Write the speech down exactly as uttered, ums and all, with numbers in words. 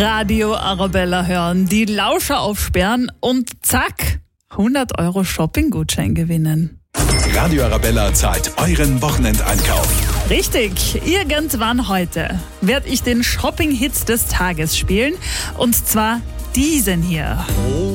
Radio Arabella hören, die Lauscher aufsperren und zack, hundert Euro Shopping-Gutschein gewinnen. Radio Arabella zahlt euren Wochenendeinkauf. Richtig, irgendwann heute werde ich den Shopping-Hit des Tages spielen und zwar diesen hier. Oh